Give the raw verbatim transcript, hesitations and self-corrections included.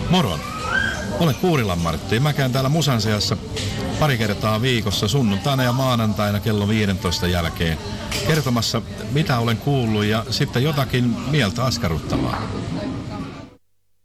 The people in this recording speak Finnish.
Moro! Olen Kuurilan Martti ja mä käyn täällä Musan seassa pari kertaa viikossa sunnuntaina ja maanantaina kello viidentoista jälkeen kertomassa, mitä olen kuullut ja sitten jotakin mieltä askarruttavaa.